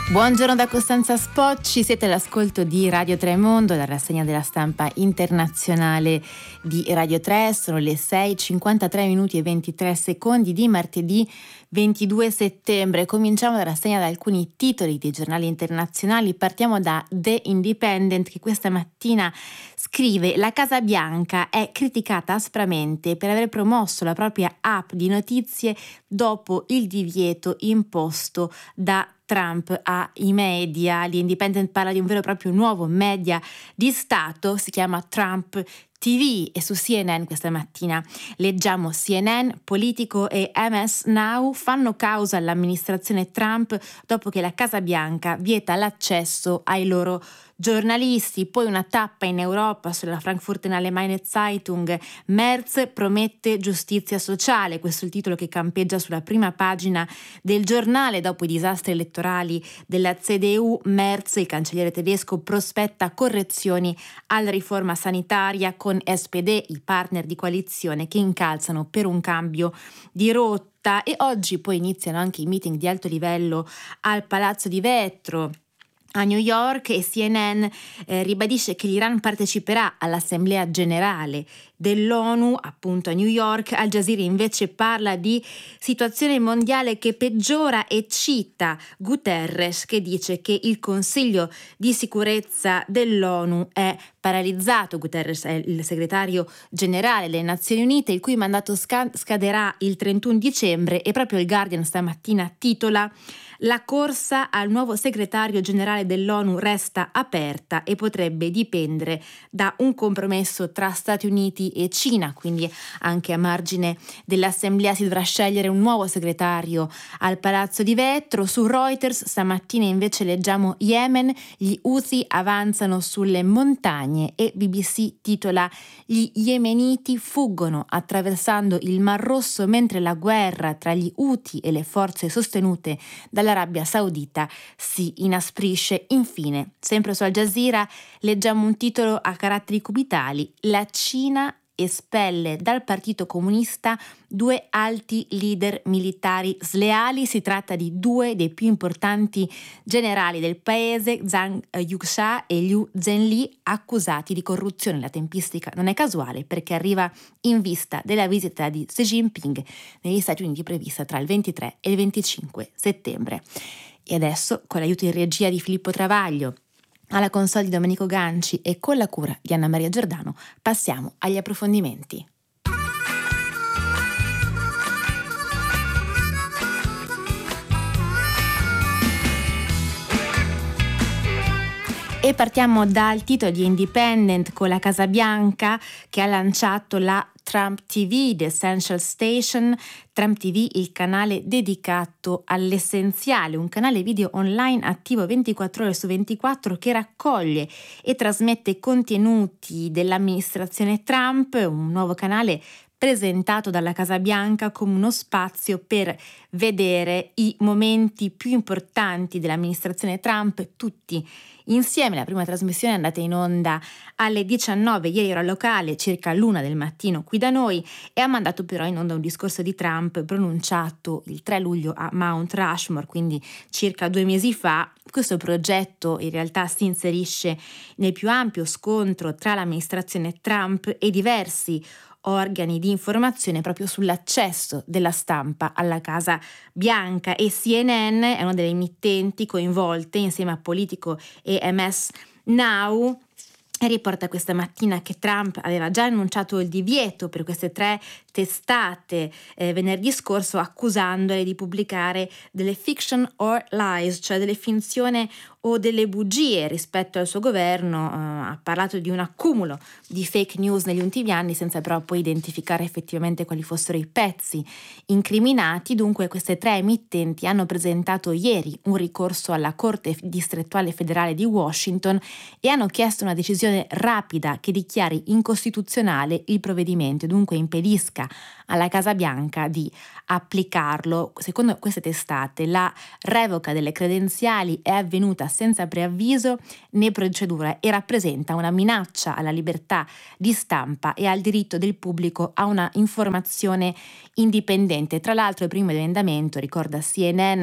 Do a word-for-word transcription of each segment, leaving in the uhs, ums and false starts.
Buongiorno da Costanza Spocci, siete all'ascolto di Radio Tremondo, la rassegna della stampa internazionale di Radio tre. Sono le sei e cinquantatré minuti e ventitré secondi di martedì ventidue settembre. Cominciamo la rassegna da alcuni titoli dei giornali internazionali. Partiamo da The Independent, che questa mattina scrive: la Casa Bianca è criticata aspramente per aver promosso la propria app di notizie dopo il divieto imposto da Trump ai media. L'Independent parla di un vero e proprio nuovo media di Stato, si chiama Trump T V, e su C N N questa mattina leggiamo: C N N, Politico e M S Now fanno causa all'amministrazione Trump dopo che la Casa Bianca vieta l'accesso ai loro giornalisti. Poi una tappa in Europa sulla Frankfurter Allgemeine Zeitung: Merz promette giustizia sociale. Questo è il titolo che campeggia sulla prima pagina del giornale. Dopo i disastri elettorali della C D U, Merz, il cancelliere tedesco, prospetta correzioni alla riforma sanitaria con S P D, i partner di coalizione che incalzano per un cambio di rotta. E oggi poi iniziano anche i meeting di alto livello al Palazzo di Vetro a New York, e C N N eh, ribadisce che l'Iran parteciperà all'Assemblea Generale dell'ONU appunto a New York. Al Jazeera invece parla di situazione mondiale che peggiora e cita Guterres, che dice che il Consiglio di sicurezza dell'ONU è paralizzato. Guterres è il segretario generale delle Nazioni Unite, il cui mandato sca- scaderà il trentuno dicembre, e proprio il Guardian stamattina titola: la corsa al nuovo segretario generale dell'ONU resta aperta e potrebbe dipendere da un compromesso tra Stati Uniti e Cina, quindi anche a margine dell'assemblea si dovrà scegliere un nuovo segretario al Palazzo di Vetro. Su Reuters stamattina invece leggiamo: Yemen, gli Houthi avanzano sulle montagne, e B B C titola: gli yemeniti fuggono attraversando il Mar Rosso mentre la guerra tra gli Houthi e le forze sostenute dall'Arabia Saudita si inasprisce. Infine, sempre su Al Jazeera, leggiamo un titolo a caratteri cubitali: la Cina espelle dal Partito Comunista due alti leader militari sleali. Si tratta di due dei più importanti generali del paese, Zhang Yuxia e Liu Zhenli, accusati di corruzione. La tempistica non è casuale, perché arriva in vista della visita di Xi Jinping negli Stati Uniti prevista tra il ventitré e il venticinque settembre. E adesso, con l'aiuto in regia di Filippo Travaglio, alla console di Domenico Ganci e con la cura di Anna Maria Giordano, passiamo agli approfondimenti. E partiamo dal titolo di Independent, con la Casa Bianca che ha lanciato la Trump T V, The Essential Station. Trump T V, il canale dedicato all'essenziale, un canale video online attivo ventiquattro ore su ventiquattro che raccoglie e trasmette contenuti dell'amministrazione Trump, un nuovo canale presentato dalla Casa Bianca come uno spazio per vedere i momenti più importanti dell'amministrazione Trump tutti insieme. La prima trasmissione è andata in onda alle diciannove ieri ora locale, circa l'una del mattino qui da noi, e ha mandato però in onda un discorso di Trump pronunciato il tre luglio a Mount Rushmore, quindi circa due mesi fa. Questo progetto in realtà si inserisce nel più ampio scontro tra l'amministrazione Trump e diversi organi di informazione proprio sull'accesso della stampa alla Casa Bianca, e C N N è una delle emittenti coinvolte insieme a Politico e M S Now. E riporta questa mattina che Trump aveva già annunciato il divieto per queste tre testate eh, venerdì scorso, accusandole di pubblicare delle fiction or lies, cioè delle finzioni o delle bugie rispetto al suo governo. Uh, ha parlato di un accumulo di fake news negli ultimi anni, senza però poi identificare effettivamente quali fossero i pezzi incriminati. Dunque queste tre emittenti hanno presentato ieri un ricorso alla Corte distrettuale federale di Washington e hanno chiesto una decisione rapida che dichiari incostituzionale il provvedimento e dunque impedisca alla Casa Bianca di applicarlo. Secondo queste testate, la revoca delle credenziali è avvenuta senza preavviso né procedura e rappresenta una minaccia alla libertà di stampa e al diritto del pubblico a una informazione indipendente. Tra l'altro, il primo emendamento, ricorda C N N,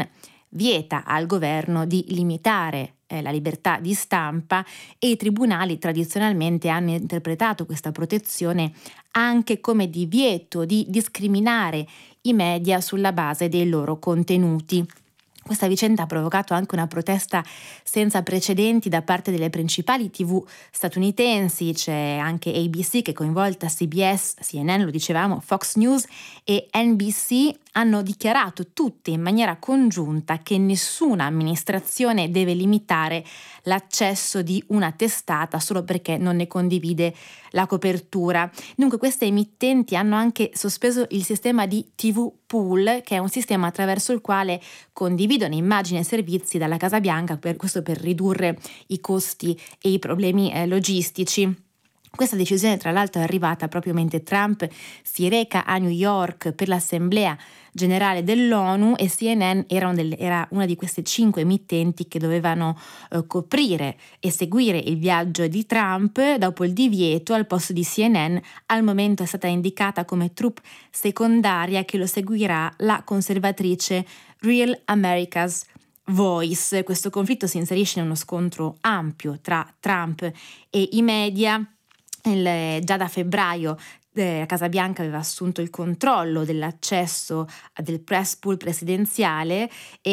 vieta al governo di limitare eh, la libertà di stampa e i tribunali tradizionalmente hanno interpretato questa protezione anche come divieto di discriminare i media sulla base dei loro contenuti. Questa vicenda ha provocato anche una protesta senza precedenti da parte delle principali tivù statunitensi. C'è anche A B C che è coinvolta, C B S, C N N, lo dicevamo, Fox News e N B C hanno dichiarato tutte in maniera congiunta che nessuna amministrazione deve limitare l'accesso di una testata solo perché non ne condivide la copertura. Dunque queste emittenti hanno anche sospeso il sistema di T V pool, che è un sistema attraverso il quale condividono immagini e servizi dalla Casa Bianca, per questo per ridurre i costi e i problemi eh, logistici. Questa decisione tra l'altro è arrivata proprio mentre Trump si reca a New York per l'Assemblea Generale dell'ONU e C N N era, un delle, era una di queste cinque emittenti che dovevano eh, coprire e seguire il viaggio di Trump. Dopo il divieto, al posto di C N N al momento è stata indicata come troupe secondaria che lo seguirà la conservatrice Real America's Voice. Questo conflitto si inserisce in uno scontro ampio tra Trump e i media. Il, già da febbraio eh, la Casa Bianca aveva assunto il controllo dell'accesso del press pool presidenziale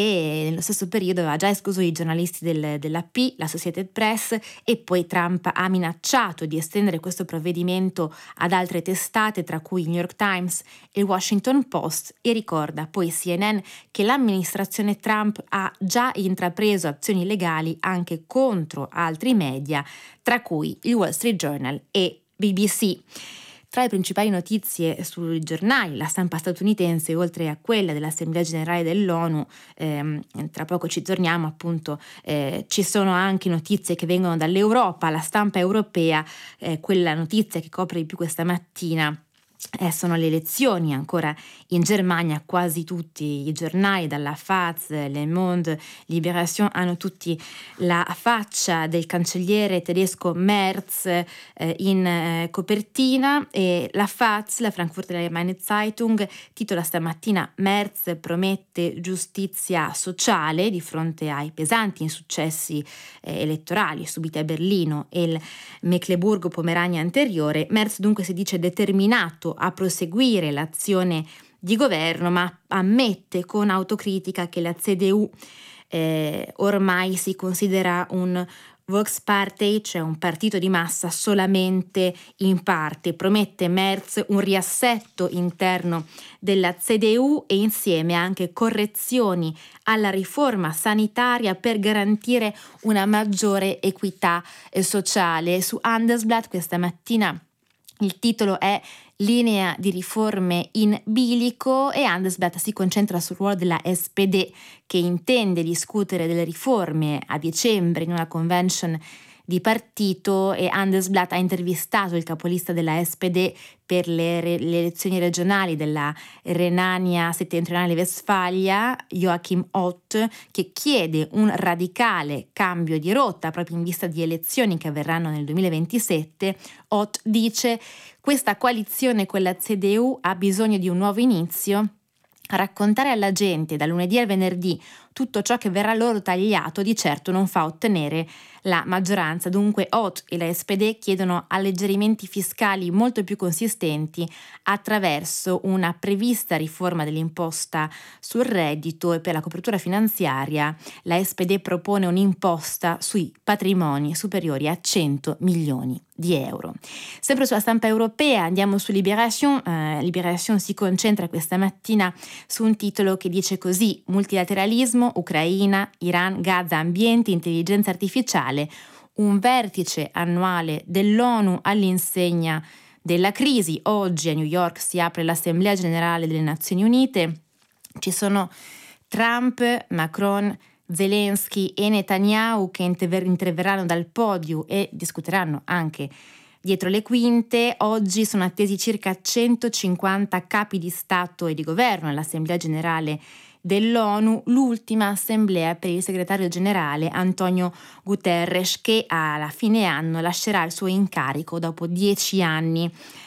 e nello stesso periodo aveva già escluso i giornalisti del, dell'A P, la Associated Press, e poi Trump ha minacciato di estendere questo provvedimento ad altre testate, tra cui il New York Times e il Washington Post, e ricorda poi C N N che l'amministrazione Trump ha già intrapreso azioni legali anche contro altri media, tra cui il Wall Street Journal e B B C. Tra le principali notizie sui giornali, la stampa statunitense, oltre a quella dell'Assemblea Generale dell'ONU, ehm, tra poco ci torniamo appunto, eh, ci sono anche notizie che vengono dall'Europa, la stampa europea, eh, quella notizia che copre di più questa mattina. Eh, sono le elezioni ancora in Germania. Quasi tutti i giornali, dalla Faz, Le Monde, Libération, hanno tutti la faccia del cancelliere tedesco Merz eh, in eh, copertina, e la Faz, la Frankfurter Allgemeine Zeitung, titola stamattina: Merz promette giustizia sociale di fronte ai pesanti insuccessi eh, elettorali subiti a Berlino e il Mecklenburgo-Pomerania anteriore. Merz dunque si dice determinato a proseguire l'azione di governo, ma ammette con autocritica che la C D U eh, ormai si considera un Volkspartei, cioè un partito di massa solamente in parte. Promette Merz un riassetto interno della C D U e insieme anche correzioni alla riforma sanitaria per garantire una maggiore equità eh, sociale. Su Handelsblatt questa mattina il titolo è Linea di riforme in bilico, e Handelsblatt si concentra sul ruolo della S P D, che intende discutere delle riforme a dicembre in una convention di partito, e Handelsblatt ha intervistato il capolista della S P D per le, re, le elezioni regionali della Renania Settentrionale-Westfalia, Joachim Ott, che chiede un radicale cambio di rotta proprio in vista di elezioni che avverranno nel duemilaventisette. Ott dice: questa coalizione con la C D U ha bisogno di un nuovo inizio. Raccontare alla gente dal lunedì al venerdì tutto ciò che verrà loro tagliato di certo non fa ottenere la maggioranza. Dunque Ott e la S P D chiedono alleggerimenti fiscali molto più consistenti attraverso una prevista riforma dell'imposta sul reddito, e per la copertura finanziaria la S P D propone un'imposta sui patrimoni superiori a cento milioni di euro. Sempre sulla stampa europea andiamo su Libération. Eh, Libération si concentra questa mattina su un titolo che dice così: multilateralismo, Ucraina, Iran, Gaza, ambiente, intelligenza artificiale, un vertice annuale dell'ONU all'insegna della crisi. Oggi a New York si apre l'Assemblea Generale delle Nazioni Unite. Ci sono Trump, Macron, Zelensky e Netanyahu che interverranno dal podio e discuteranno anche dietro le quinte. Oggi sono attesi circa centocinquanta capi di Stato e di governo all'Assemblea Generale dell'ONU, l'ultima assemblea per il segretario generale Antonio Guterres, che alla fine anno lascerà il suo incarico dopo dieci anni.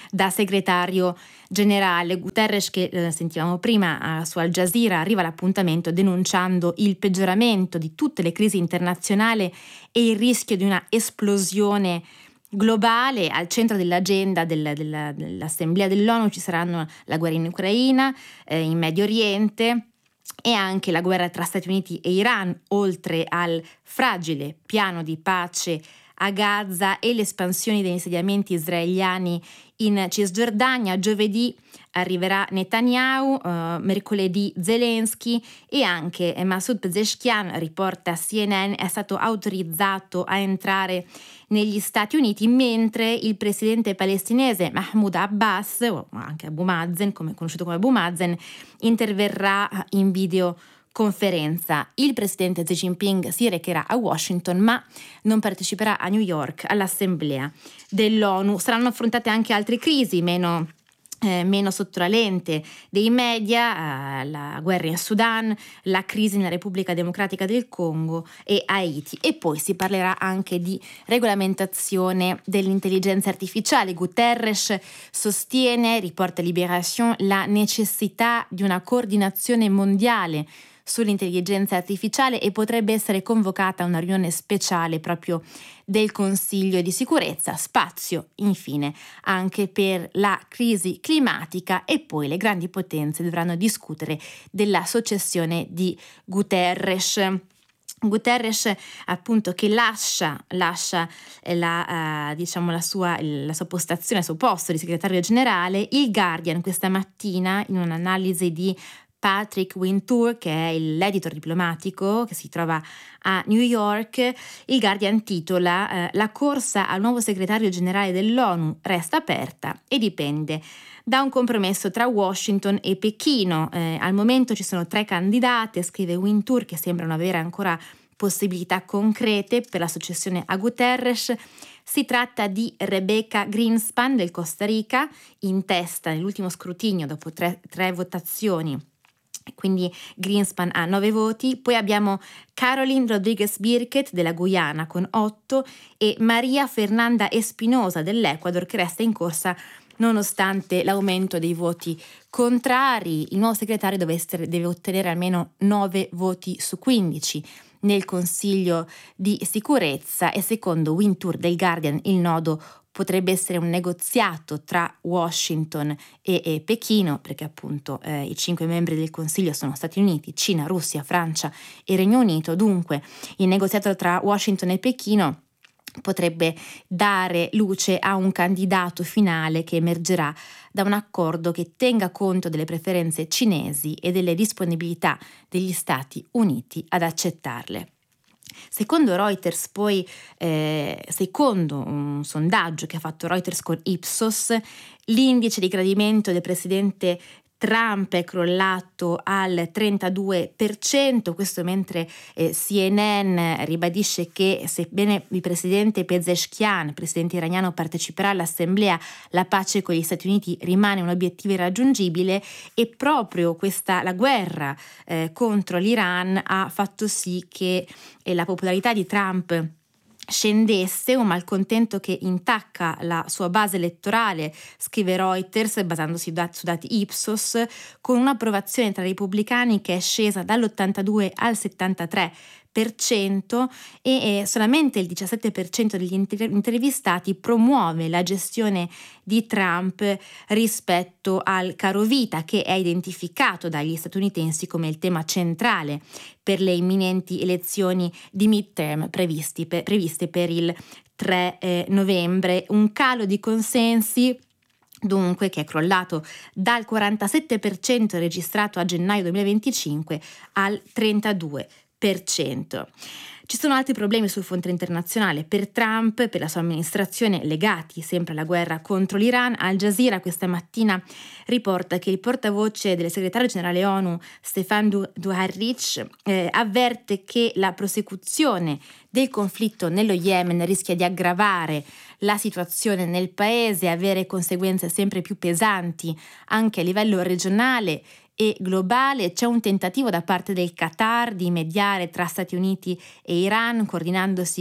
da segretario generale. Guterres, che eh, sentivamo prima eh, su Al Jazeera, arriva all'appuntamento denunciando il peggioramento di tutte le crisi internazionali e il rischio di una esplosione globale. Al centro dell'agenda del, della, dell'Assemblea dell'ONU ci saranno la guerra in Ucraina, eh, in Medio Oriente e anche la guerra tra Stati Uniti e Iran, oltre al fragile piano di pace a Gaza e l'espansione degli insediamenti israeliani in Cisgiordania. Giovedì arriverà Netanyahu, eh, mercoledì Zelensky e anche Masoud Pezeshkian, riporta C N N, è stato autorizzato a entrare negli Stati Uniti, mentre il presidente palestinese Mahmoud Abbas, o anche Abu Mazen, come conosciuto come Abu Mazen, interverrà in videoconferenza. Il presidente Xi Jinping si recherà a Washington, ma non parteciperà a New York all'Assemblea dell'ONU. Saranno affrontate anche altre crisi meno Eh, meno sotto la lente dei media, eh, la guerra in Sudan, la crisi nella Repubblica Democratica del Congo e Haiti. E poi si parlerà anche di regolamentazione dell'intelligenza artificiale. Guterres sostiene, riporta Libération, la necessità di una coordinazione mondiale sull'intelligenza artificiale e potrebbe essere convocata una riunione speciale proprio del Consiglio di sicurezza. Spazio, infine, anche per la crisi climatica, e poi le grandi potenze dovranno discutere della successione di Guterres. Guterres, appunto, che lascia, lascia la, uh, diciamo la, sua, la sua postazione, il suo posto di segretario generale. Il Guardian questa mattina, in un'analisi di Patrick Wintour, che è l'editor diplomatico che si trova a New York, il Guardian titola eh, «La corsa al nuovo segretario generale dell'ONU resta aperta e dipende da un compromesso tra Washington e Pechino». Eh, al momento ci sono tre candidate, scrive Wintour, che sembrano avere ancora possibilità concrete per la successione a Guterres. Si tratta di Rebecca Greenspan del Costa Rica, in testa nell'ultimo scrutinio dopo tre, tre votazioni. Quindi Greenspan ha nove voti. Poi abbiamo Caroline Rodriguez Birket della Guyana con otto e Maria Fernanda Espinosa dell'Ecuador, che resta in corsa nonostante l'aumento dei voti contrari. Il nuovo segretario deve, essere, deve ottenere almeno nove voti su quindici nel Consiglio di sicurezza, e secondo Wintour del Guardian il nodo potrebbe essere un negoziato tra Washington e, e Pechino, perché appunto eh, i cinque membri del Consiglio sono Stati Uniti, Cina, Russia, Francia e Regno Unito. Dunque il negoziato tra Washington e Pechino potrebbe dare luce a un candidato finale che emergerà da un accordo che tenga conto delle preferenze cinesi e delle disponibilità degli Stati Uniti ad accettarle. Secondo Reuters, poi, eh, secondo un sondaggio che ha fatto Reuters con Ipsos, l'indice di gradimento del presidente Trump è crollato al trentadue per cento, questo mentre eh, C N N ribadisce che sebbene il presidente Pezeshkian, presidente iraniano, parteciperà all'assemblea, la pace con gli Stati Uniti rimane un obiettivo irraggiungibile, e proprio questa la guerra eh, contro l'Iran ha fatto sì che eh, la popolarità di Trump scendesse, un malcontento che intacca la sua base elettorale, scrive Reuters basandosi su dati Ipsos, con un'approvazione tra i repubblicani che è scesa dall'ottantadue al settantatré per cento, e solamente il diciassette per cento degli intervistati promuove la gestione di Trump rispetto al caro vita, che è identificato dagli statunitensi come il tema centrale per le imminenti elezioni di midterm previsti per, previste per il tre novembre. Un calo di consensi dunque che è crollato dal quarantasette per cento registrato a gennaio duemilaventicinque al trentadue per cento. Ci sono altri problemi sul fronte internazionale per Trump e per la sua amministrazione, legati sempre alla guerra contro l'Iran. Al Jazeera questa mattina riporta che il portavoce del segretario generale ONU Stefan Dujarric eh, avverte che la prosecuzione del conflitto nello Yemen rischia di aggravare la situazione nel paese e avere conseguenze sempre più pesanti anche a livello regionale e globale. C'è un tentativo da parte del Qatar di mediare tra Stati Uniti e Iran, coordinandosi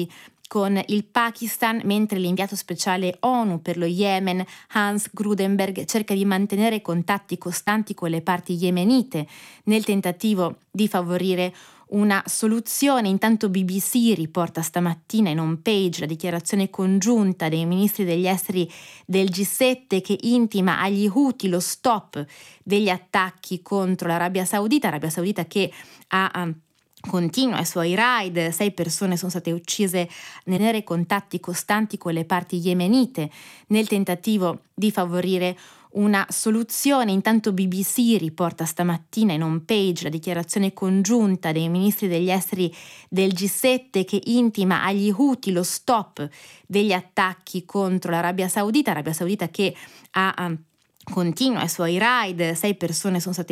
con il Pakistan, mentre l'inviato speciale ONU per lo Yemen, Hans Grudenberg, cerca di mantenere contatti costanti con le parti yemenite nel tentativo di favorire una soluzione. Intanto B B C riporta stamattina in home page la dichiarazione congiunta dei ministri degli esteri del G sette che intima agli Houthi lo stop degli attacchi contro l'Arabia Saudita, Arabia Saudita che ha um, continua i suoi raid, sei persone sono state uccise nel tenere contatti costanti con le parti yemenite nel tentativo di favorire una soluzione. Intanto B B C riporta stamattina in home page la dichiarazione congiunta dei ministri degli esteri del G sette che intima agli Houthi lo stop degli attacchi contro l'Arabia Saudita, Arabia Saudita che ha um, continua i suoi raid, sei persone sono state